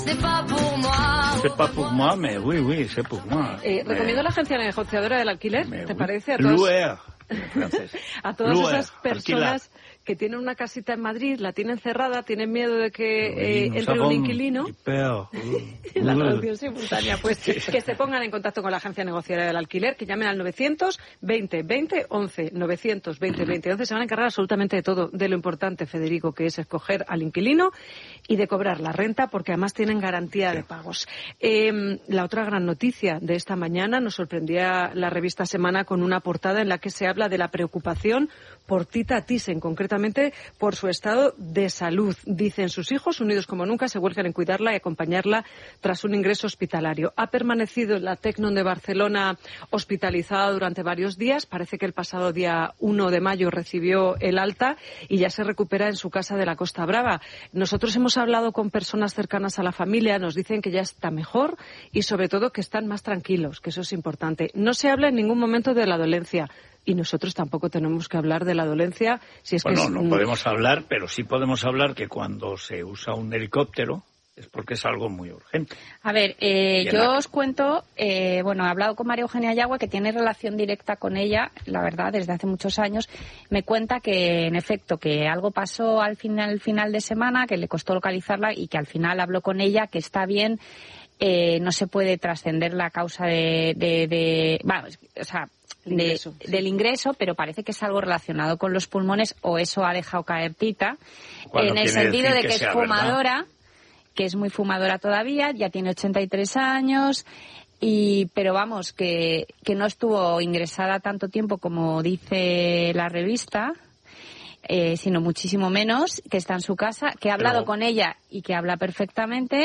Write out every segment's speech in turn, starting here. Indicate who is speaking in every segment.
Speaker 1: C'est pas pour moi, mais oui, c'est pour moi.
Speaker 2: Recomiendo la agencia negociadora del alquiler, ¿te parece? A
Speaker 1: todos,
Speaker 2: a todas esas personas que tienen una casita en Madrid, la tienen cerrada, tienen miedo de que entre un inquilino. La traducción simultánea, pues que se pongan en contacto con la agencia negociadora del alquiler, que llamen al 920-20-11, 920-20-11. Se van a encargar absolutamente de todo, de lo importante, Federico, que es escoger al inquilino y de cobrar la renta, porque además tienen garantía de pagos. La otra gran noticia de esta mañana nos sorprendía la revista Semana con una portada en la que se habla de la preocupación por Tita Thyssen, concretamente por su estado de salud. Dicen, sus hijos, unidos como nunca, se vuelcan en cuidarla y acompañarla tras un ingreso hospitalario. Ha permanecido en la Tecnon de Barcelona hospitalizada durante varios días. Parece que el pasado día 1 de mayo recibió el alta y ya se recupera en su casa de la Costa Brava. Nosotros hemos hablado con personas cercanas a la familia, nos dicen que ya está mejor y sobre todo que están más tranquilos, que eso es importante. No se habla en ningún momento de la dolencia. Y nosotros tampoco tenemos que hablar de la dolencia. Si es
Speaker 1: no podemos hablar, pero sí podemos hablar que cuando se usa un helicóptero es porque es algo muy urgente.
Speaker 3: A ver, yo os cuento, he hablado con María Eugenia Yagüe, que tiene relación directa con ella, la verdad, desde hace muchos años. Me cuenta que, en efecto, que algo pasó al final de semana, que le costó localizarla y que al final habló con ella, que está bien. No se puede trascender la causa del ingreso, pero parece que es algo relacionado con los pulmones, o eso ha dejado caer Tita, en el sentido de que es fumadora, ¿verdad? Que es muy fumadora todavía, ya tiene 83 años, pero vamos, que no estuvo ingresada tanto tiempo como dice la revista, sino muchísimo menos, que está en su casa, que ha hablado con ella y que habla perfectamente,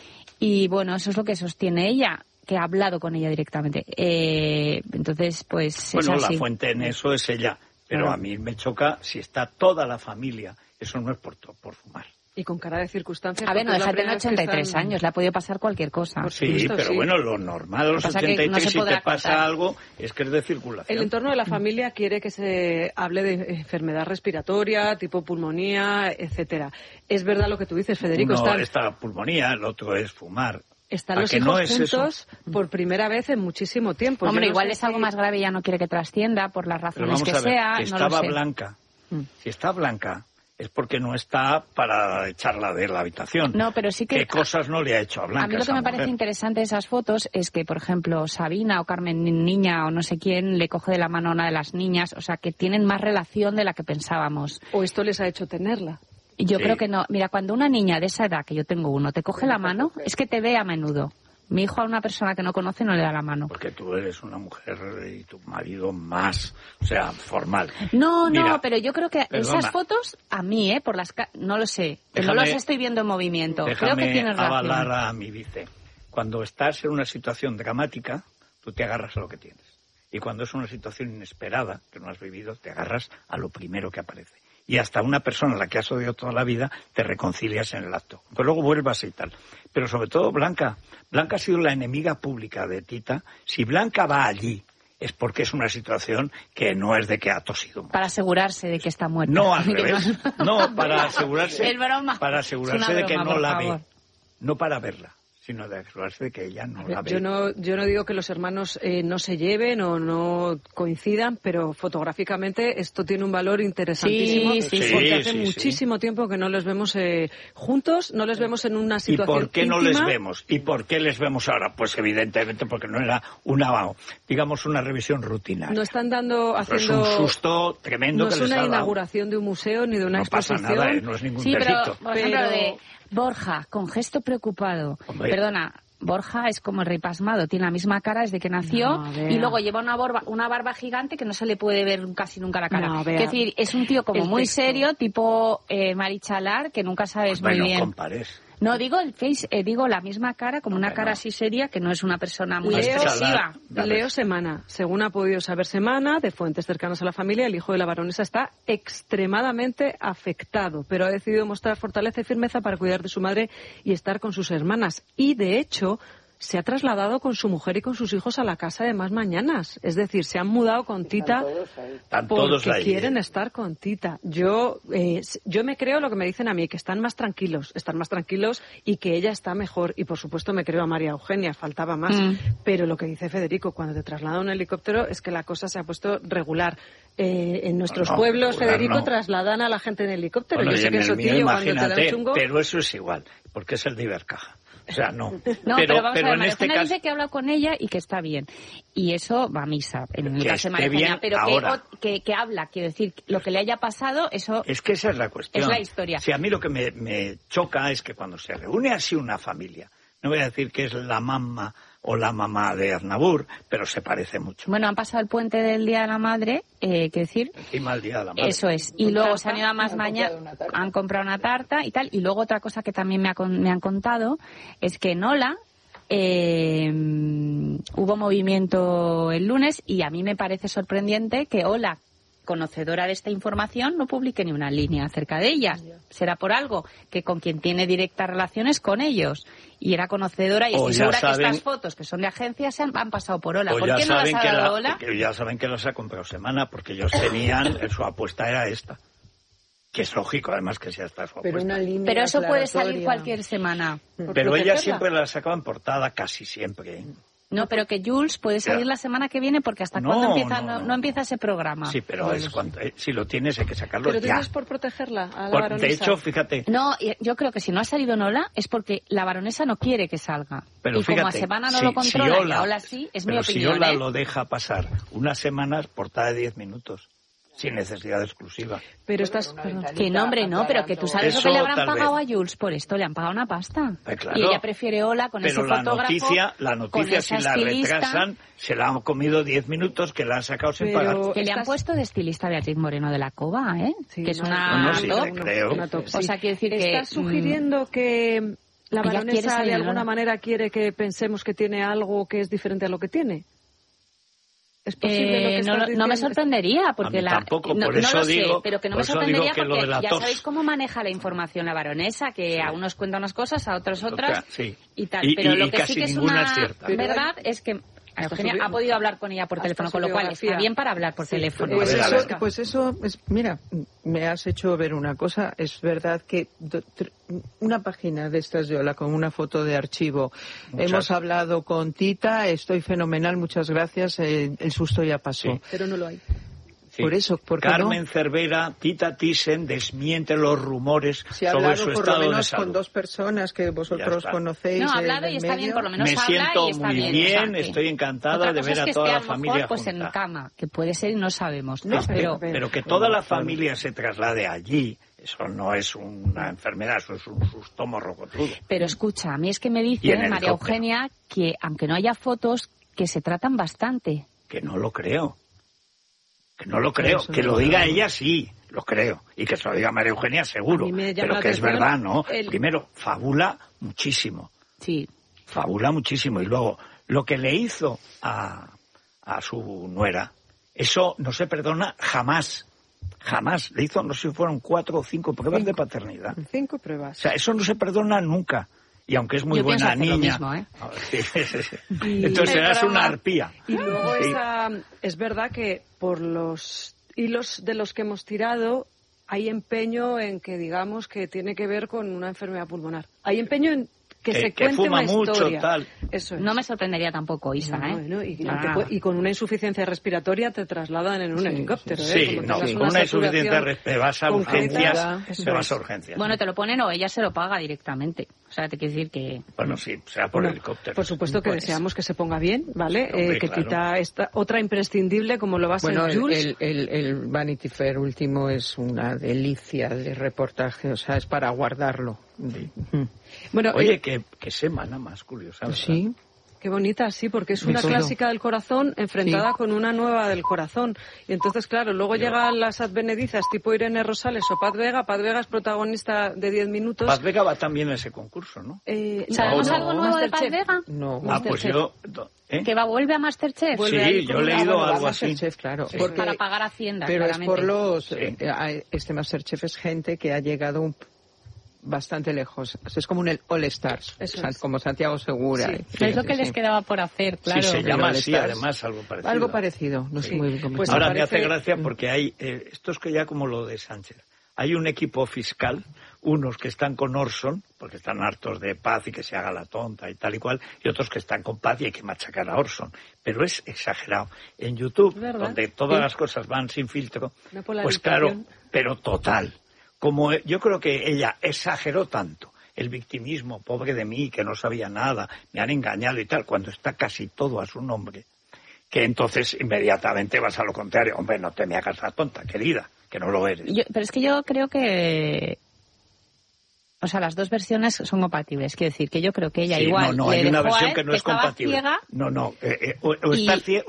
Speaker 3: y bueno, eso es lo que sostiene ella, que ha hablado con ella directamente. Entonces, pues es así.
Speaker 1: La fuente en eso es ella, pero a mí me choca si está toda la familia. Eso no es por fumar.
Speaker 2: Y con cara de circunstancias.
Speaker 3: A ver, no, déjate en 83 años, le ha podido pasar cualquier cosa.
Speaker 1: Sí, pero bueno, lo normal a los 83, si te pasa algo, es que es de circulación.
Speaker 2: El entorno de la familia quiere que se hable de enfermedad respiratoria, tipo pulmonía, etcétera. Es verdad lo que tú dices, Federico.
Speaker 1: Esta pulmonía, el otro es fumar.
Speaker 2: Están los hijos juntos por primera vez en muchísimo tiempo.
Speaker 3: Hombre, igual es algo más grave y ya no quiere que trascienda por las razones que sea.
Speaker 1: Estaba blanca. Si está blanca, es porque no está para echarla de la habitación.
Speaker 3: No, pero sí que...
Speaker 1: ¿Qué cosas no le ha hecho a Blanca?
Speaker 3: A mí lo que me parece interesante de esas fotos es que, por ejemplo, Sabina o Carmen Niña o no sé quién le coge de la mano a una de las niñas, o sea, que tienen más relación de la que pensábamos.
Speaker 2: ¿O esto les ha hecho tenerla?
Speaker 3: Yo creo que no. Mira, cuando una niña de esa edad, que yo tengo uno, te coge la mano, es que te ve a menudo. Mi hijo a una persona que no conoce no le da la mano.
Speaker 1: Porque tú eres una mujer y tu marido más, o sea, formal.
Speaker 3: No, pero yo creo que esas fotos, a mí, no lo sé, no las estoy viendo en movimiento. Creo que tienes razón.
Speaker 1: Déjame avalar a mi vice. Cuando estás en una situación dramática, tú te agarras a lo que tienes. Y cuando es una situación inesperada, que no has vivido, te agarras a lo primero que aparece. Y hasta una persona a la que has odiado toda la vida te reconcilias en el acto. Pues luego vuelvas y tal. Pero sobre todo Blanca ha sido la enemiga pública de Tita. Si Blanca va allí es porque es una situación que no es de que ha tosido mucho.
Speaker 3: Para asegurarse de que está muerta.
Speaker 1: No, al revés. No, para asegurarse,
Speaker 3: es broma.
Speaker 1: Para asegurarse de que no la ve. No para verla, sino de asegurarse de que ella no la ve.
Speaker 2: Yo no digo que los hermanos no se lleven o no coincidan, pero fotográficamente esto tiene un valor interesantísimo, porque hace muchísimo tiempo que no les vemos juntos, no les vemos en una situación
Speaker 1: íntima. ¿Y por qué
Speaker 2: íntima?
Speaker 1: No les vemos? ¿Y por qué les vemos ahora? Pues evidentemente porque no era una revisión rutinaria.
Speaker 2: No están haciendo...
Speaker 1: Es un susto tremendo
Speaker 2: no
Speaker 1: que les ha dado.
Speaker 2: No es una inauguración de un museo ni de una exposición.
Speaker 1: No pasa nada, no es ningún delito.
Speaker 3: Pero, por ejemplo, de Borja, con gesto preocupado.
Speaker 1: Hombre.
Speaker 3: Perdona, Borja es como el rey pasmado, tiene la misma cara desde que nació y luego lleva una barba gigante que no se le puede ver casi nunca la cara. Es decir, es un tío como muy serio, tipo Marichalar, que nunca sabes muy bien.
Speaker 1: No compares.
Speaker 3: No, digo el face, digo la misma cara, como una cara así seria, que no es una persona muy expresiva.
Speaker 2: Leo Semana. Según ha podido saber Semana, de fuentes cercanas a la familia, el hijo de la baronesa está extremadamente afectado, pero ha decidido mostrar fortaleza y firmeza para cuidar de su madre y estar con sus hermanas. Y, de hecho, se ha trasladado con su mujer y con sus hijos a la casa de Más Mañanas. Es decir, se han mudado con Tita porque quieren estar con Tita. Yo me creo lo que me dicen a mí, que están más tranquilos y que ella está mejor. Y por supuesto me creo a María Eugenia, faltaba más. Pero lo que dice Federico, cuando te traslada un helicóptero es que la cosa se ha puesto regular. En nuestros pueblos, Federico, trasladan a la gente en helicóptero.
Speaker 1: Bueno,
Speaker 2: yo sé que eso tío, cuando te da chungo...
Speaker 1: Pero eso es igual, porque es el de Ibercaja. O sea, no.
Speaker 3: No, pero vamos a ver, María Eugenia
Speaker 1: caso...
Speaker 3: dice que habla con ella y que está bien. Y eso va a misa, en el caso de María
Speaker 1: Eugenia,
Speaker 3: pero que habla, quiero decir, lo que le haya pasado, eso...
Speaker 1: Es que esa es la cuestión.
Speaker 3: Es la historia.
Speaker 1: Si a mí lo que me choca es que cuando se reúne así una familia, no voy a decir que es la mamá o la mamá de Aznavour, pero se parece mucho.
Speaker 3: Bueno, han pasado el puente del Día de la Madre, quiero decir...
Speaker 1: Encima el Día de la Madre.
Speaker 3: Eso es. Y luego se han ido a Más Mañana, han comprado una tarta y tal. Y luego otra cosa que también me han contado es que en Hola hubo movimiento el lunes y a mí me parece sorprendente que Hola, conocedora de esta información, no publique ni una línea acerca de ella. Será por algo que con quien tiene directas relaciones con ellos. Y era conocedora y estoy segura que estas fotos que son de agencias han pasado por Hola. ¿Por qué no las ha dado Hola?
Speaker 1: Ya saben que las ha comprado Semana, porque ellos tenían, su apuesta era esta. Que es lógico, además, que sea esta su apuesta.
Speaker 3: Pero eso puede salir cualquier semana.
Speaker 1: Pero ella siempre la sacaba en portada, casi siempre.
Speaker 3: No, pero que Jules puede salir la semana que viene porque hasta cuando empieza no empieza ese programa.
Speaker 1: Sí, pero si lo tienes hay que sacarlo
Speaker 2: ya.
Speaker 1: ¿Pero
Speaker 2: tienes por protegerla a la baronesa?
Speaker 1: De hecho, fíjate...
Speaker 3: No, yo creo que si no ha salido en Hola es porque la baronesa no quiere que salga.
Speaker 1: Pero
Speaker 3: y
Speaker 1: fíjate,
Speaker 3: como a Semana no lo controla y a Hola sí, es mi opinión.
Speaker 1: Si Hola lo deja pasar unas semanas, portada de 10 minutos. Sin necesidad exclusiva.
Speaker 2: Pero estás...
Speaker 3: Que no, hombre, no, pero que tú sabes lo que le habrán pagado a Jules por esto, le han pagado una pasta.
Speaker 1: Claro,
Speaker 3: y ella prefiere Hola con ese fotógrafo.
Speaker 1: La noticia si la retrasan, se la han comido 10 minutos que la han sacado sin pagar.
Speaker 3: Que le han puesto de estilista a Beatriz Moreno de la Cova, ¿eh?
Speaker 2: Sí,
Speaker 3: que es una
Speaker 1: top.
Speaker 3: O sea, quiero decir que...
Speaker 2: ¿Estás sugiriendo que la baronesa de alguna manera quiere que pensemos que tiene algo que es diferente a lo que tiene? ¿Es posible lo que
Speaker 3: no me sorprendería porque
Speaker 1: tampoco,
Speaker 3: no
Speaker 1: eso
Speaker 3: lo
Speaker 1: digo,
Speaker 3: sé, pero que no me sorprendería porque
Speaker 1: ya
Speaker 3: sabéis cómo maneja la información la baronesa, que a unos cuenta unas cosas, a otros otras y tal, pero lo que sí que es una verdad es que Eugenia ha podido hablar con ella por teléfono, con lo cual está bien para hablar por teléfono.
Speaker 4: Pues eso es, mira, me has hecho ver una cosa. Es verdad que una página de estas de Hola con una foto de archivo. Hemos hablado con Tita, estoy fenomenal, muchas gracias. El susto ya pasó.
Speaker 2: Sí. Pero no lo hay.
Speaker 1: Sí.
Speaker 4: Por eso,
Speaker 1: Carmen Cervera, Tita Thyssen desmiente los rumores sobre su estado de salud.
Speaker 4: por lo menos con 2 personas que vosotros conocéis.
Speaker 3: No, ha hablado y está bien, por lo menos
Speaker 1: me
Speaker 3: habla
Speaker 1: siento
Speaker 3: y está
Speaker 1: muy bien, estoy encantada de ver a toda la familia
Speaker 3: pues
Speaker 1: junta.
Speaker 3: En cama, que puede ser y no sabemos.
Speaker 1: Pero que toda la familia se traslade allí, eso no es una enfermedad, eso es un susto morrocotrudo.
Speaker 3: Pero escucha, a mí es que me dice María Eugenia que, aunque no haya fotos, que se tratan bastante.
Speaker 1: Que no lo creo. Que no lo creo, que lo diga ella sí, lo creo, y que se lo diga María Eugenia seguro, pero que es verdad, ¿no? Primero, fabula muchísimo.
Speaker 3: Sí.
Speaker 1: Fabula muchísimo, y luego, lo que le hizo a su nuera, eso no se perdona jamás. Jamás. Le hizo, no sé si fueron 4 o 5 pruebas de paternidad.
Speaker 2: 5 pruebas.
Speaker 1: O sea, eso no se perdona nunca. Y aunque es muy buena niña.
Speaker 3: Lo mismo,
Speaker 1: Entonces serás una arpía.
Speaker 2: Y luego es verdad que por los hilos de los que hemos tirado hay empeño en que digamos que tiene que ver con una enfermedad pulmonar. Hay empeño en que se cuente
Speaker 1: fuma
Speaker 2: una
Speaker 1: mucho,
Speaker 2: historia.
Speaker 1: Tal.
Speaker 2: Eso es.
Speaker 3: No me sorprendería tampoco, Isa,
Speaker 2: y con una insuficiencia respiratoria te trasladan en un helicóptero.
Speaker 1: Sí, con una insuficiencia respiratoria vas a urgencias.
Speaker 3: Bueno, te lo ponen o ella se lo paga directamente. O sea, te quiero decir que...
Speaker 1: Bueno, sí, sea por helicóptero.
Speaker 2: Por supuesto que deseamos que se ponga bien, ¿vale? Que quita esta otra imprescindible como lo va a ser Jules.
Speaker 4: El Vanity Fair último es una delicia de reportaje, o sea, es para guardarlo.
Speaker 1: Sí. Bueno, oye, qué semana más curiosa, ¿verdad?
Speaker 4: Sí.
Speaker 2: Qué bonita, sí, porque es una clásica del corazón enfrentada con una nueva del corazón. Y entonces, claro, luego llegan las advenedizas tipo Irene Rosales o Paz Vega. Paz Vega es protagonista de 10 minutos.
Speaker 1: Paz Vega va también a ese concurso, ¿no?
Speaker 3: ¿Sabemos algo nuevo de Paz Vega?
Speaker 4: No.
Speaker 1: Pues yo...
Speaker 3: ¿Que vuelve a Masterchef?
Speaker 1: Sí, yo he leído algo así.
Speaker 4: Masterchef, claro.
Speaker 1: Sí.
Speaker 3: Para pagar Hacienda,
Speaker 4: pero
Speaker 3: claramente.
Speaker 4: Es por los... Este Masterchef es gente que ha llegado bastante lejos. Es como un All Stars, como Santiago Segura.
Speaker 3: Sí, es lo que les quedaba por hacer, claro.
Speaker 1: Sí, se llama así, además, algo parecido.
Speaker 4: Algo parecido, no sé muy bien cómo.
Speaker 1: Pues ahora me hace gracia porque hay, esto es que ya como lo de Sánchez, hay un equipo fiscal, unos que están con Orson, porque están hartos de Paz y que se haga la tonta y tal y cual, y otros que están con Paz y hay que machacar a Orson. Pero es exagerado. En YouTube, donde todas las cosas van sin filtro, pues claro, pero total. Como yo creo que ella exageró tanto el victimismo, pobre de mí, que no sabía nada, me han engañado y tal, cuando está casi todo a su nombre, que entonces inmediatamente vas a lo contrario. Hombre, no te me hagas la tonta, querida, que no lo eres.
Speaker 3: Pero es que yo creo que... O sea, las dos versiones son compatibles. Quiero decir que yo creo que ella igual
Speaker 1: no, hay una versión que no es compatible.
Speaker 3: Ciega,
Speaker 1: o estás ciega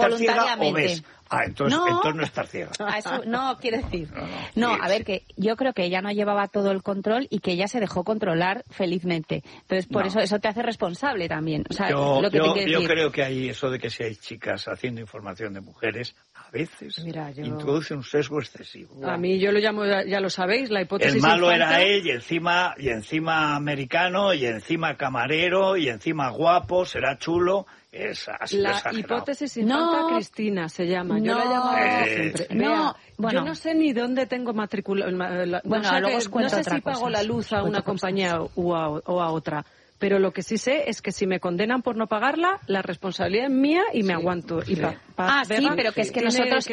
Speaker 1: o ves. Entonces no estás ciega.
Speaker 3: Eso no, quiero decir. A ver, que yo creo que ella no llevaba todo el control y que ella se dejó controlar felizmente. Entonces, por eso te hace responsable también. O sea,
Speaker 1: yo creo que hay eso de que si hay chicas haciendo información de mujeres, a veces introduce un sesgo excesivo.
Speaker 2: A mí yo lo llamo, ya lo sabéis, la hipótesis.
Speaker 1: El malo era él y encima americano y encima camarero y encima guapo, será chulo. Es así
Speaker 2: la
Speaker 1: exagerado.
Speaker 2: Hipótesis infanta Cristina se llama. Yo la llamo siempre. Yo no sé ni dónde tengo matriculado. No sé si pago la luz a una compañía o a otra. Pero lo que sí sé es que si me condenan por no pagarla, la responsabilidad es mía y me aguanto. Y
Speaker 3: pero que es que nosotros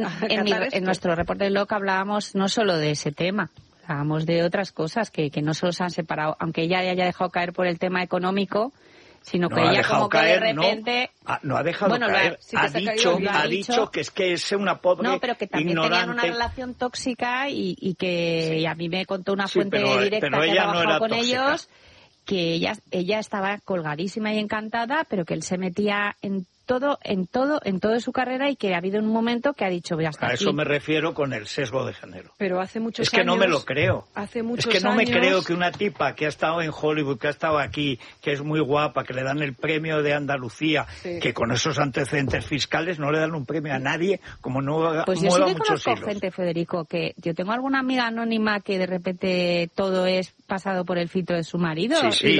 Speaker 3: en nuestro reporte de LOC hablábamos no solo de ese tema. Hablábamos de otras cosas que no solo se han separado. Aunque ella haya dejado caer por el tema económico, sino que ella como que de repente...
Speaker 1: No ha dejado caer, ha dicho que es una pobre ignorante.
Speaker 3: No, pero que también tenían una relación tóxica y que y a mí me contó una fuente directa que ha trabajado con ellos, que ella estaba colgadísima y encantada, pero que él se metía en todo su carrera y que ha habido un momento que ha dicho voy hasta aquí.
Speaker 1: A eso me refiero con el sesgo de género.
Speaker 2: Pero hace muchos años...
Speaker 1: Es que no me lo creo.
Speaker 2: Es que no
Speaker 1: me creo que una tipa que ha estado en Hollywood, que ha estado aquí, que es muy guapa, que le dan el premio de Andalucía, que con esos antecedentes fiscales no le dan un premio a nadie, como no
Speaker 3: pues yo sí que conozco gente, Federico, que yo tengo alguna amiga anónima que de repente todo es pasado por el filtro de su marido.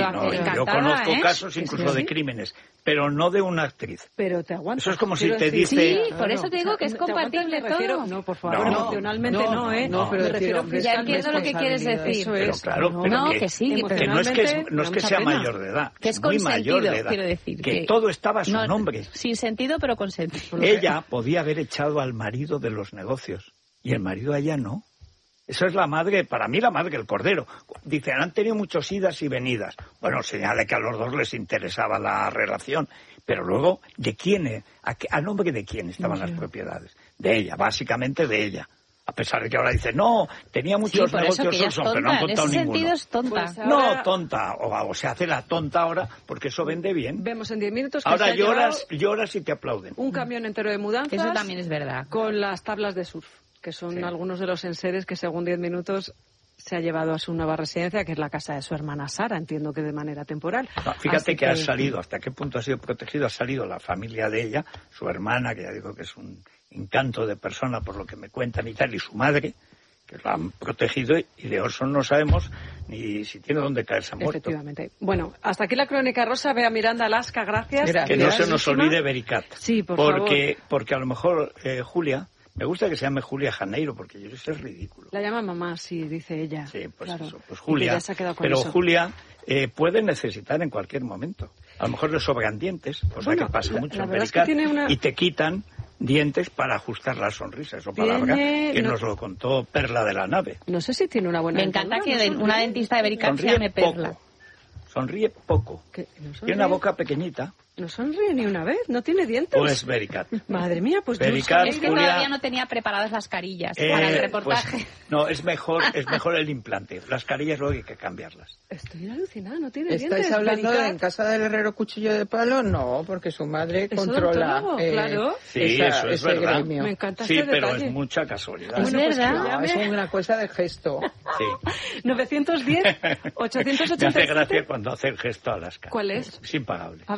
Speaker 1: Yo conozco casos incluso de crímenes, pero no de una actriz.
Speaker 2: Pero te aguantas.
Speaker 1: Eso es como si te dice...
Speaker 3: Sí, por eso te digo que es compatible todo.
Speaker 2: No, por favor, emocionalmente no, pero me refiero
Speaker 3: ya entiendo lo que quieres decir.
Speaker 1: Pero claro, que sí. Que no es que sea mayor de edad.
Speaker 3: Que es
Speaker 1: muy mayor de edad.
Speaker 3: Quiero decir.
Speaker 1: Que todo estaba a su nombre.
Speaker 3: Sin sentido, pero con sentido.
Speaker 1: Ella podía haber echado al marido de los negocios. Y el marido a ella no. Eso es la madre, para mí la madre, el cordero. Dicen, han tenido muchos idas y venidas. Bueno, señala que a los dos les interesaba la relación. Pero luego, ¿de quién? ¿A nombre de quién estaban las propiedades? De ella, básicamente de ella. A pesar de que ahora dice, no, tenía muchos negocios Orson, pero no han contado ninguno.
Speaker 3: En ese sentido es tonta.
Speaker 1: Pues ahora... No, tonta, o se hace la tonta ahora, porque eso vende bien.
Speaker 2: Vemos en 10 minutos que
Speaker 1: ahora lloras y te aplauden.
Speaker 2: Un camión entero de mudanzas.
Speaker 3: Eso también es verdad.
Speaker 2: Con las tablas de surf, que son algunos de los enseres que según 10 minutos se ha llevado a su nueva residencia, que es la casa de su hermana Sara, entiendo que de manera temporal.
Speaker 1: No, fíjate que ha salido, hasta qué punto ha sido protegido, ha salido la familia de ella, su hermana, que ya digo que es un encanto de persona por lo que me cuentan y tal, y su madre, que la han protegido, y de Orson no sabemos ni si tiene dónde caerse muerto.
Speaker 2: Efectivamente. Bueno, hasta aquí la crónica rosa. Bea Miranda, Alaska, gracias.
Speaker 1: Que no se nos olvide Vericat.
Speaker 2: Sí, por favor.
Speaker 1: Porque a lo mejor Julia... Me gusta que se llame Julia Janeiro, porque yo eso es ridículo.
Speaker 2: La llama mamá, sí, dice ella.
Speaker 1: Sí, pues
Speaker 2: claro.
Speaker 1: Eso. Pues Julia. Pero eso. Julia puede necesitar en cualquier momento. A lo mejor le sobran dientes, cosa que pasa mucho en Vericat, y te quitan dientes para ajustar la sonrisa. Eso palabra que nos lo contó Perla de la Nave.
Speaker 2: No sé si tiene una buena
Speaker 3: dentadura. Me encanta que una dentista de Vericat se llame Perla.
Speaker 1: Sonríe poco. Tiene una boca pequeñita.
Speaker 2: No sonríe ni una vez, no tiene dientes.
Speaker 1: Pues Vericat.
Speaker 2: Madre mía, pues
Speaker 1: Vericat,
Speaker 3: es que
Speaker 1: Julia...
Speaker 3: todavía no tenía preparadas las carillas para el reportaje.
Speaker 1: Pues, no, es mejor el implante. Las carillas luego hay que cambiarlas.
Speaker 2: Estoy alucinada, no tiene dientes.
Speaker 4: ¿Estáis hablando de en casa del herrero cuchillo de palo? No, porque su madre controla.
Speaker 2: Claro.
Speaker 1: Sí, eso es verdad.
Speaker 2: Gremio. Me encanta
Speaker 1: sí,
Speaker 2: ese
Speaker 1: pero
Speaker 2: detalle.
Speaker 1: Es mucha casualidad.
Speaker 3: Es verdad.
Speaker 4: Es una cosa de gesto.
Speaker 1: Sí.
Speaker 2: 910, 887.
Speaker 1: Me hace gracia cuando hace el gesto a Alaska.
Speaker 2: ¿Cuál es?
Speaker 1: Es impagable.
Speaker 2: A ver,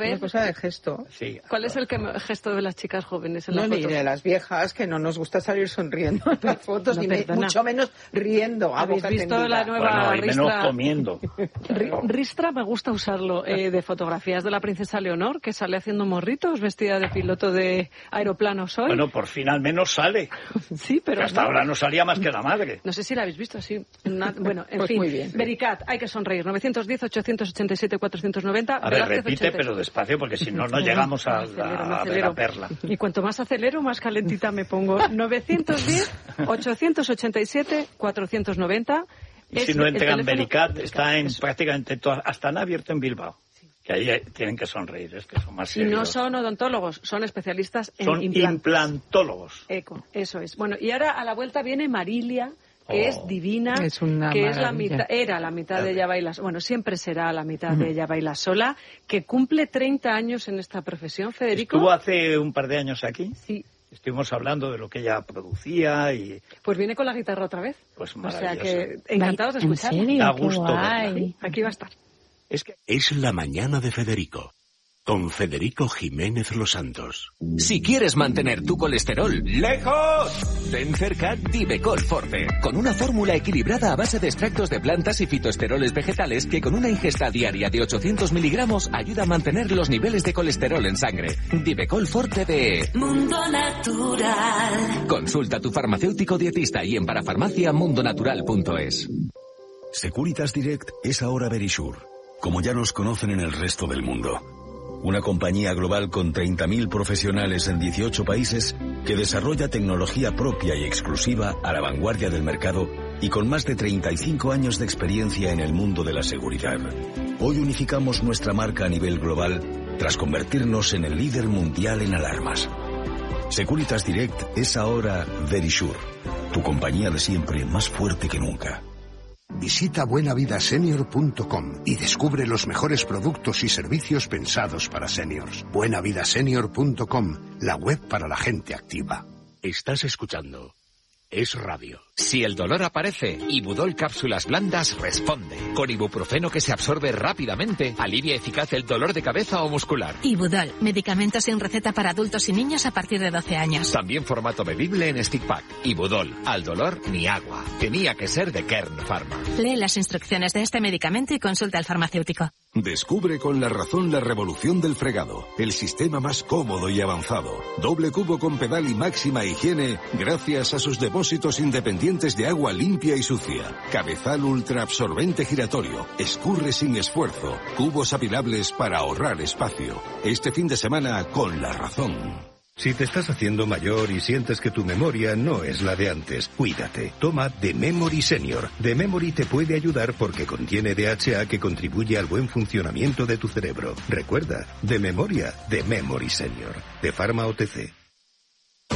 Speaker 4: de gesto.
Speaker 1: Sí.
Speaker 2: ¿Cuál es el gesto de las chicas jóvenes en
Speaker 4: No,
Speaker 2: las
Speaker 4: ni
Speaker 2: fotos?
Speaker 4: de las viejas, que no nos gusta salir sonriendo en las fotos,
Speaker 2: No,
Speaker 4: ni
Speaker 2: perdona.
Speaker 4: mucho menos riendo a
Speaker 2: ¿Habéis
Speaker 4: boca
Speaker 2: visto
Speaker 4: tendida.
Speaker 2: la nueva
Speaker 1: Bueno, y menos
Speaker 2: ristra?
Speaker 1: comiendo.
Speaker 2: Ristra me gusta usarlo, de fotografías de la princesa Leonor, que sale haciendo morritos vestida de piloto de aeroplanos hoy.
Speaker 1: Bueno, por fin al menos sale.
Speaker 2: Sí, pero
Speaker 1: Que hasta ahora no salía más que la madre.
Speaker 2: No sé si la habéis visto así. Bueno, en
Speaker 4: Pues
Speaker 2: fin.
Speaker 4: muy bien.
Speaker 2: Vericat, hay que sonreír. 910-887-490.
Speaker 1: A ver, repite, pero despacio, porque si no, no llegamos a ver la perla.
Speaker 2: Y cuanto más acelero, más calentita me pongo. 910-887-490.
Speaker 1: Y si no entregan Vericat, está en prácticamente todas, hasta han abierto en Bilbao. Que ahí tienen que sonreír, es que son más
Speaker 2: Y no
Speaker 1: serios.
Speaker 2: son odontólogos, son especialistas en
Speaker 1: Son
Speaker 2: implantes.
Speaker 1: implantólogos.
Speaker 2: Eco, eso es. Bueno, y ahora a la vuelta viene Marilia, que es divina,
Speaker 4: Es una
Speaker 2: que es la
Speaker 4: maravilla.
Speaker 2: mitad, era la mitad de Ella Baila, bueno, siempre será la mitad de Ella Baila Sola, que cumple 30 años en esta profesión, Federico.
Speaker 1: Estuvo hace un par de años aquí.
Speaker 2: Sí.
Speaker 1: Estuvimos hablando de lo que ella producía y
Speaker 2: Pues viene con la guitarra otra vez.
Speaker 1: Pues
Speaker 2: o sea
Speaker 1: maravilloso.
Speaker 2: que encantados de
Speaker 3: ¿En
Speaker 2: escucharla.
Speaker 3: serio?
Speaker 1: Da
Speaker 3: Qué
Speaker 1: gusto
Speaker 3: guay.
Speaker 1: verla.
Speaker 2: Aquí va a estar.
Speaker 1: es que
Speaker 5: Es la mañana de Federico, con Federico Jiménez Los Santos.
Speaker 6: Si quieres mantener tu colesterol lejos, ten cerca Divecol Forte, con una fórmula equilibrada a base de extractos de plantas y fitoesteroles vegetales que con una ingesta diaria de 800 miligramos ayuda a mantener los niveles de colesterol en sangre. Divecol Forte de
Speaker 7: Mundo Natural.
Speaker 6: Consulta a tu farmacéutico dietista y en parafarmaciamundonatural.es.
Speaker 5: Securitas Direct es ahora Verisure, como ya nos conocen en el resto del mundo. Una compañía global con 30.000 profesionales en 18 países que desarrolla tecnología propia y exclusiva a la vanguardia del mercado y con más de 35 años de experiencia en el mundo de la seguridad. Hoy unificamos nuestra marca a nivel global tras convertirnos en el líder mundial en alarmas. Securitas Direct es ahora Verisure, tu compañía de siempre más fuerte que nunca.
Speaker 8: Visita buenavidasenior.com y descubre los mejores productos y servicios pensados para seniors. Buenavidasenior.com, la web para la gente activa.
Speaker 5: Estás escuchando Es Radio.
Speaker 6: Si el dolor aparece, Ibudol Cápsulas Blandas responde. Con ibuprofeno que se absorbe rápidamente, alivia eficaz el dolor de cabeza o muscular.
Speaker 7: Ibudol, medicamento sin receta para adultos y niños a partir de 12 años.
Speaker 6: También formato bebible en stick pack. Ibudol, al dolor ni agua. Tenía que ser de Kern Pharma.
Speaker 7: Lee las instrucciones de este medicamento y consulta al farmacéutico.
Speaker 9: Descubre con La Razón la revolución del fregado, el sistema más cómodo y avanzado. Doble cubo con pedal y máxima higiene gracias a sus depósitos independientes de agua limpia y sucia. Cabezal ultra absorbente giratorio, escurre sin esfuerzo, cubos apilables para ahorrar espacio. Este fin de semana con La Razón.
Speaker 10: Si te estás haciendo mayor y sientes que tu memoria no es la de antes, cuídate. Toma The Memory Senior. The Memory te puede ayudar porque contiene DHA que contribuye al buen funcionamiento de tu cerebro. Recuerda, de memoria, The Memory Senior. De Pharma OTC.